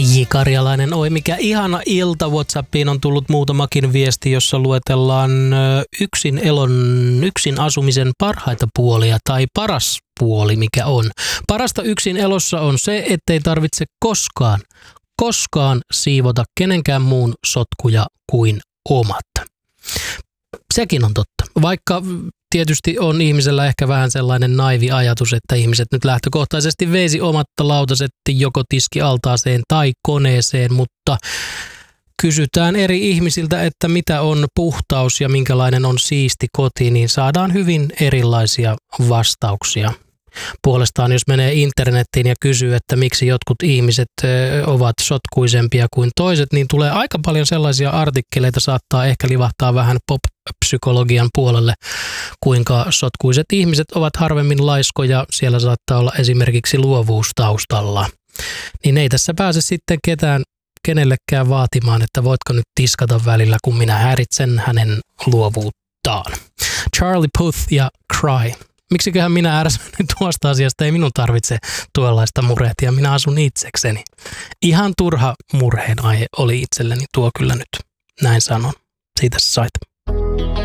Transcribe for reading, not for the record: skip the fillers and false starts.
Karjalainen, oi mikä ihana ilta. WhatsAppiin on tullut muutamakin viesti, jossa luetellaan yksin asumisen parhaita puolia tai paras puoli, mikä on. Parasta yksin elossa on se, ettei tarvitse koskaan siivota kenenkään muun sotkuja kuin omat. Sekin on totta. Vaikka tietysti on ihmisellä ehkä vähän sellainen naivi ajatus, että ihmiset nyt lähtökohtaisesti veisi omat lautaset joko tiskialtaaseen tai koneeseen, mutta kysytään eri ihmisiltä, että mitä on puhtaus ja minkälainen on siisti koti, niin saadaan hyvin erilaisia vastauksia. Puolestaan jos menee internettiin ja kysyy, että miksi jotkut ihmiset ovat sotkuisempia kuin toiset, niin tulee aika paljon sellaisia artikkeleita, saattaa ehkä livahtaa vähän pop-psykologian puolelle, kuinka sotkuiset ihmiset ovat harvemmin laiskoja, siellä saattaa olla esimerkiksi luovuus taustalla. Niin ei tässä pääse sitten kenellekään vaatimaan, että voitko nyt tiskata välillä, kun minä häiritsen hänen luovuuttaan. Charlie Puth ja Cry. Miksiköhän minä ärsyn tuosta asiasta, ei minun tarvitse tuollaista murehtia, minä asun itsekseni. Ihan turha murheen aihe oli itselleni tuo kyllä nyt, näin sanon. Siitä sait.